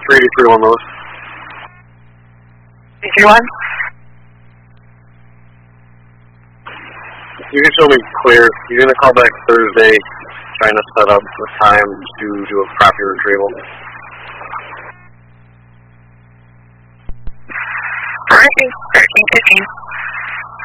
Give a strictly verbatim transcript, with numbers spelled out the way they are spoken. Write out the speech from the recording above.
three eighty-three on those. eighty-one? You can show me clear. You're going to call back Thursday, trying to set up a time to do a property retrieval. Alright, thirteen fifty.